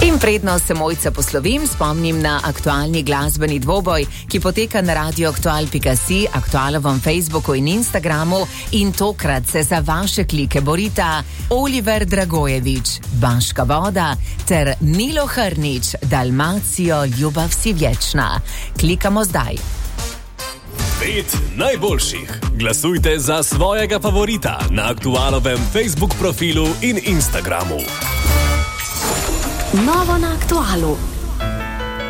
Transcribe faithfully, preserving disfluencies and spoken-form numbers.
In predno se Mojca poslovim, spomnim na aktualni glasbeni dvoboj, ki poteka na radio aktual pika si, aktualovem Facebooku in Instagramu, in tokrat se za vaše klike borita Oliver Dragojevič, Baška voda, ter Milo Hrnič, Dalmacijo, ljubav si vječna. Klikamo zdaj. Pet najboljših. Glasujte za svojega favorita na aktualovem Facebook profilu in Instagramu. Novo na Aktualu.